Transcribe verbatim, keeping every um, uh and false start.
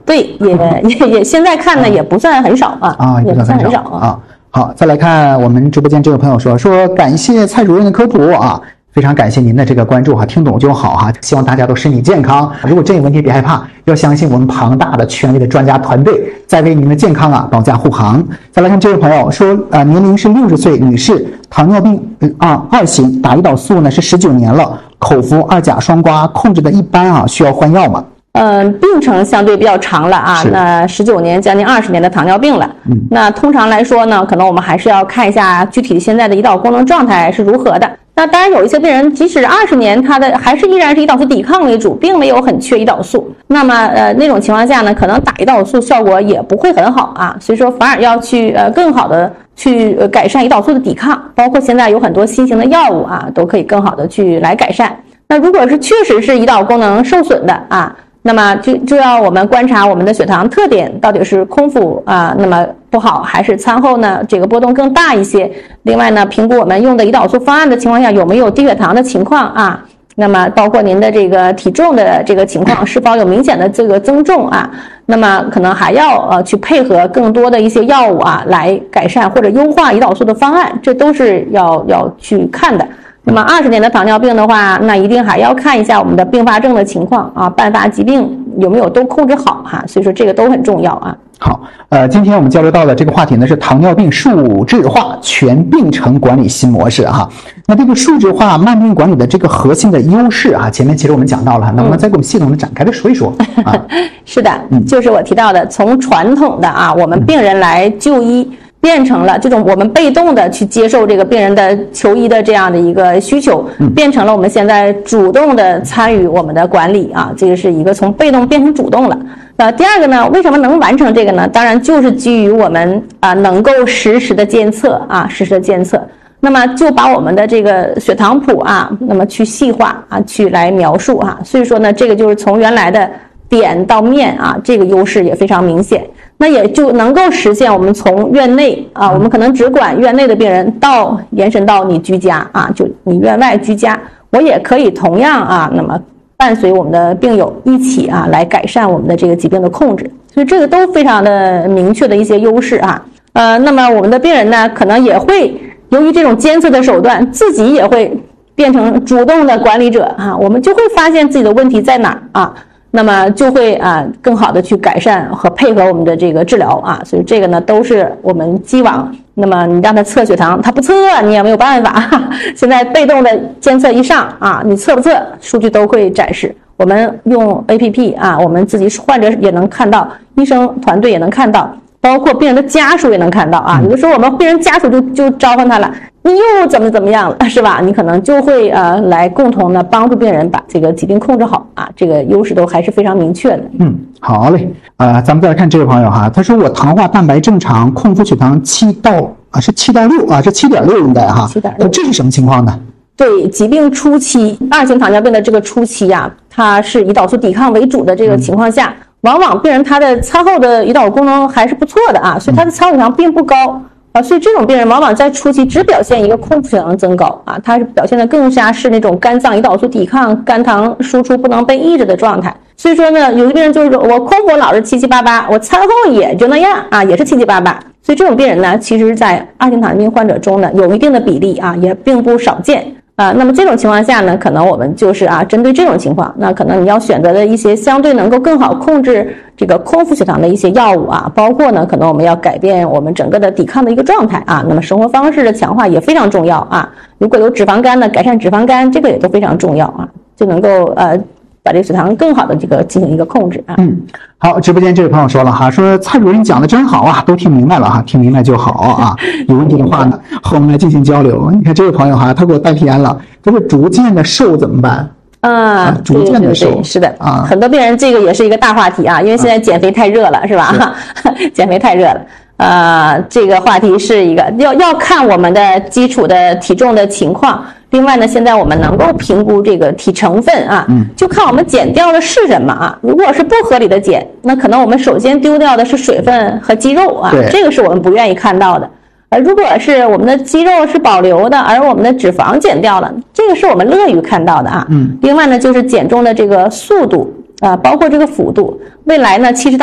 对，也也也现在看呢也不算很少啊， 啊，也不算很少啊。好，再来看我们直播间这位朋友说说感谢蔡主任的科普啊。非常感谢您的这个关注哈，听懂就好哈。希望大家都身体健康。如果真有问题，别害怕，要相信我们庞大的权威的专家团队在为您的健康啊保驾护航。再来看这位朋友说，呃，年龄是六十岁女士，糖尿病二二型，打胰岛素呢是十九年了，口服二甲双胍控制的一般啊，需要换药吗？ 嗯，病程相对比较长了啊，那十九年将近二十年的糖尿病了。嗯，那通常来说呢，可能我们还是要看一下具体现在的胰岛功能状态是如何的。那当然有一些病人，即使二十年，他的还是依然是胰岛素抵抗为主，并没有很缺胰岛素。那么呃那种情况下呢，可能打胰岛素效果也不会很好啊，所以说反而要去呃更好的去呃改善胰岛素的抵抗，包括现在有很多新型的药物啊，都可以更好的去来改善。那如果是确实是胰岛功能受损的啊，那么就就要我们观察我们的血糖特点到底是空腹啊，那么不好，还是餐后呢这个波动更大一些。另外呢，评估我们用的胰岛素方案的情况下有没有低血糖的情况啊，那么包括您的这个体重的这个情况是否有明显的这个增重啊，那么可能还要呃去配合更多的一些药物啊来改善或者优化胰岛素的方案，这都是要要去看的。那么二十年的糖尿病的话，那一定还要看一下我们的并发症的情况啊，伴发疾病有没有都控制好哈、啊，所以说这个都很重要啊。 好，呃，今天我们交流到的这个话题呢是糖尿病数字化全病程管理新模式哈。那这个数字化慢病管理的这个核心的优势啊，前面其实我们讲到了，能不能再给我们系统的展开的说一说啊？ 是的，就是我提到的，从传统的啊，我们病人来就医。变成了这种我们被动的去接受这个病人的求医的这样的一个需求，变成了我们现在主动的参与我们的管理啊，这个是一个从被动变成主动了。呃，第二个呢，为什么能完成这个呢？当然就是基于我们啊能够实时的监测啊，实时的监测。那么就把我们的这个血糖谱啊，那么去细化啊，去来描述啊。所以说呢，这个就是从原来的点到面啊，这个优势也非常明显。那也就能够实现我们从院内啊，我们可能只管院内的病人，到延伸到你居家啊，就你院外居家，我也可以同样啊，那么伴随我们的病友一起啊，来改善我们的这个疾病的控制。所以这个都非常的明确的一些优势啊。呃，那么我们的病人呢，可能也会由于这种监测的手段，自己也会变成主动的管理者啊，我们就会发现自己的问题在哪儿啊。那么就会啊更好的去改善和配合我们的这个治疗啊，所以这个呢都是我们既往，那么你让他测血糖，他不测你也没有办法。现在被动的监测一上啊，你测不测，数据都会展示。我们用 A P P 啊，我们自己患者也能看到，医生团队也能看到，包括病人的家属也能看到啊。有的时候我们病人家属就就召唤他了。你又怎么怎么样了，是吧？你可能就会呃来共同的帮助病人把这个疾病控制好啊，这个优势都还是非常明确的。 嗯，好嘞，呃，咱们再来看这位朋友哈，他说我糖化蛋白正常，空腹血糖七到啊是七到六啊，是七点六应该哈， 七点六， 这是什么情况呢？ 对，疾病初期，二型糖尿病的这个初期呀、啊，它是胰岛素抵抗为主的这个情况下，嗯、往往病人他的餐后的胰岛功能还是不错的啊，所以他的餐后血糖并不高。啊，所以这种病人往往在初期只表现一个空腹血糖增高啊，它是表现的更加是那种肝脏胰岛素抵抗、肝糖输出不能被抑制的状态。所以说呢，有的病人就是说我空腹老是七七八八，我餐后也就那样啊，也是七七八八。所以这种病人呢，其实在二型糖尿病患者中呢，有一定的比例啊，也并不少见。啊，那么这种情况下呢，可能我们就是啊，针对这种情况，那可能你要选择的一些相对能够更好控制这个空腹血糖的一些药物啊，包括呢，可能我们要改变我们整个的抵抗的一个状态啊，那么生活方式的强化也非常重要啊。如果有脂肪肝呢，改善脂肪肝，这个也都非常重要啊，就能够呃。把这个血糖更好的这个进行一个控制啊。 嗯，好，直播间这位朋友说了哈，说蔡主任讲的真好啊，都听明白了哈，听明白就好啊。有问题的话呢，和我们来进行交流。你看这位朋友哈，他给我带偏了，这个逐渐的瘦怎么办？ 啊， 逐渐的瘦， 是的啊，很多病人这个也是一个大话题啊，因为现在减肥太热了，是吧？减肥太热了。呃，这个话题是一个要要看我们的基础的体重的情况。另外呢，现在我们能够评估这个体成分啊，就看我们减掉的是什么啊。如果是不合理的减，那可能我们首先丢掉的是水分和肌肉啊，这个是我们不愿意看到的。而如果是我们的肌肉是保留的，而我们的脂肪减掉了，这个是我们乐于看到的啊。另外呢，就是减重的这个速度啊，包括这个幅度，未来呢，其实大